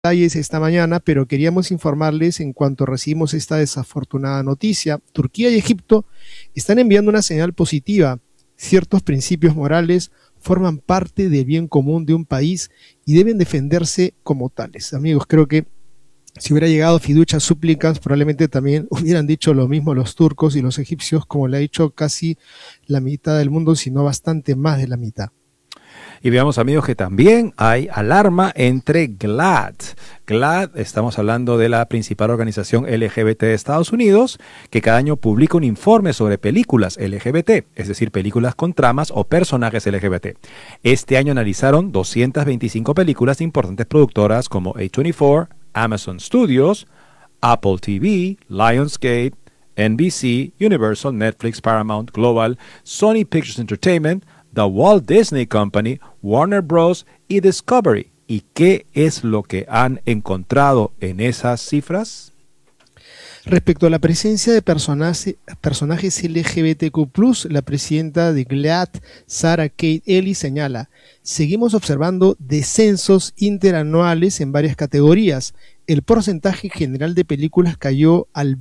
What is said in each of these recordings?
detalles esta mañana, pero queríamos informarles en cuanto recibimos esta desafortunada noticia. Turquía y Egipto están enviando una señal positiva. Ciertos principios morales forman parte del bien común de un país y deben defenderse como tales. Amigos, creo que si hubiera llegado fiducias, súplicas, probablemente también hubieran dicho lo mismo los turcos y los egipcios, como le ha dicho casi la mitad del mundo, sino bastante más de la mitad. Y veamos, amigos, que también hay alarma entre GLAAD. GLAAD, estamos hablando de la principal organización LGBT de Estados Unidos, que cada año publica un informe sobre películas LGBT, es decir, películas con tramas o personajes LGBT. Este año analizaron 225 películas de importantes productoras como A24, Amazon Studios, Apple TV, Lionsgate, NBC, Universal, Netflix, Paramount, Global, Sony Pictures Entertainment, The Walt Disney Company, Warner Bros. Y Discovery. ¿Y qué es lo que han encontrado en esas cifras? Respecto a la presencia de personajes LGBTQ+, la presidenta de GLAAD, Sarah Kate Ellis, señala: seguimos observando descensos interanuales en varias categorías. El porcentaje general de películas cayó al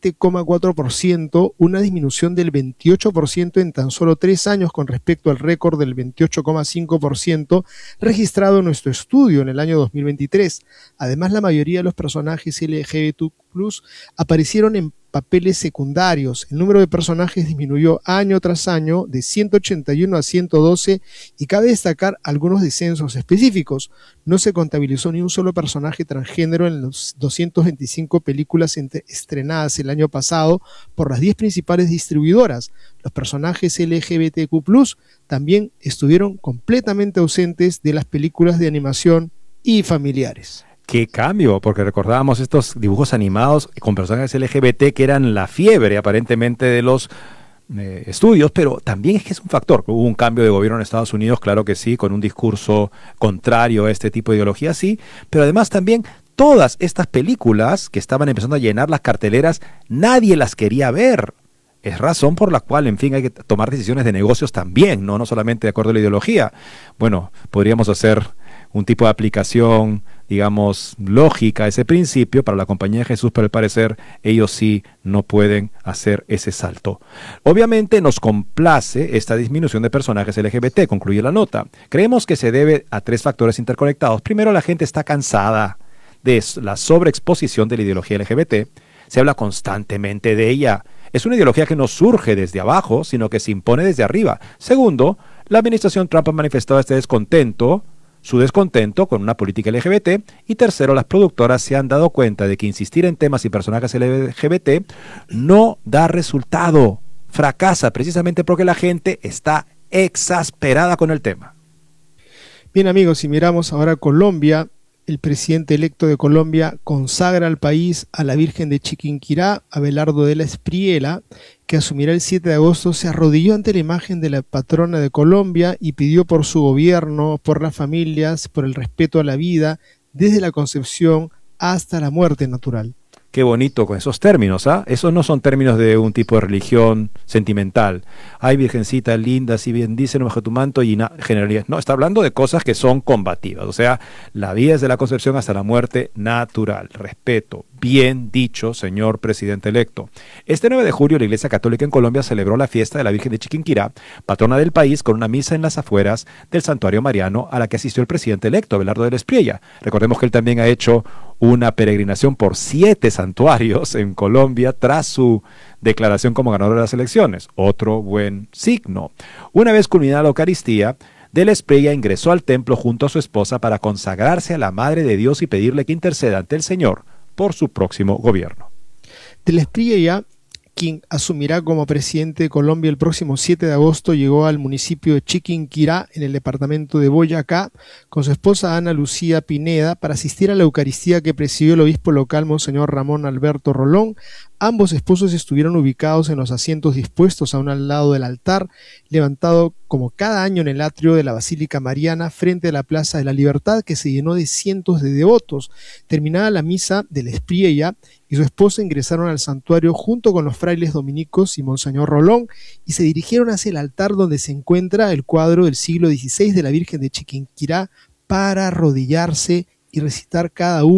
20,4%, una disminución del 28% en tan solo 3 años con respecto al récord del 28,5% registrado en nuestro estudio en el año 2023. Además, la mayoría de los personajes LGBTQ+ aparecieron en papeles secundarios. El número de personajes disminuyó año tras año de 181 a 112 y cabe destacar algunos descensos específicos. No se contabilizó ni un solo personaje transgénero en las 225 películas estrenadas el año pasado por las 10 principales distribuidoras. Los personajes LGBTQ+ también estuvieron completamente ausentes de las películas de animación y familiares. ¡Qué cambio! Porque recordábamos estos dibujos animados con personajes LGBT que eran la fiebre aparentemente de los estudios, pero también es que es un factor. Hubo un cambio de gobierno en Estados Unidos, claro que sí, con un discurso contrario a este tipo de ideología, sí, pero además también todas estas películas que estaban empezando a llenar las carteleras, nadie las quería ver. Es razón por la cual, en fin, hay que tomar decisiones de negocios también, no solamente de acuerdo a la ideología. Bueno, podríamos hacer un tipo de aplicación, digamos, lógica a ese principio para la compañía de Jesús, pero al parecer ellos sí no pueden hacer ese salto. Obviamente nos complace esta disminución de personajes LGBT, concluye la nota. Creemos que se debe a 3 factores interconectados. Primero, la gente está cansada de la sobreexposición de la ideología LGBT. Se habla constantemente de ella. Es una ideología que no surge desde abajo, sino que se impone desde arriba. Segundo, la administración Trump ha manifestado su descontento con una política LGBT. Y tercero, las productoras se han dado cuenta de que insistir en temas y personajes LGBT no da resultado. Fracasa precisamente porque la gente está exasperada con el tema. Bien, amigos, si miramos ahora Colombia, el presidente electo de Colombia consagra al país a la Virgen de Chiquinquirá, Abelardo de la Espriella, que asumirá el 7 de agosto, se arrodilló ante la imagen de la patrona de Colombia y pidió por su gobierno, por las familias, por el respeto a la vida, desde la concepción hasta la muerte natural. Qué bonito con esos términos, ¿ah? Esos no son términos de un tipo de religión sentimental. Ay, virgencita linda, si bendícenos bajo tu manto y generalidad. No, está hablando de cosas que son combativas. O sea, la vida desde la concepción hasta la muerte natural. Respeto. Bien dicho, señor presidente electo. Este 9 de julio la Iglesia Católica en Colombia celebró la fiesta de la Virgen de Chiquinquirá, patrona del país, con una misa en las afueras del Santuario Mariano a la que asistió el presidente electo, Abelardo de la Espriella. Recordemos que él también ha hecho una peregrinación por 7 santuarios en Colombia tras su declaración como ganador de las elecciones. Otro buen signo. Una vez culminada la Eucaristía, de la Espriella ingresó al templo junto a su esposa para consagrarse a la Madre de Dios y pedirle que interceda ante el Señor por su próximo gobierno. De la Espriella, quien asumirá como presidente de Colombia el próximo 7 de agosto, llegó al municipio de Chiquinquirá, en el departamento de Boyacá, con su esposa Ana Lucía Pineda, para asistir a la Eucaristía que presidió el obispo local, Monseñor Ramón Alberto Rolón. Ambos esposos estuvieron ubicados en los asientos dispuestos a un al lado del altar, levantado como cada año en el atrio de la Basílica Mariana, frente a la Plaza de la Libertad, que se llenó de cientos de devotos. Terminada la misa de la Espriella y su esposa ingresaron al santuario junto con los frailes dominicos y Monseñor Rolón y se dirigieron hacia el altar donde se encuentra el cuadro del siglo XVI de la Virgen de Chiquinquirá para arrodillarse y recitar cada uno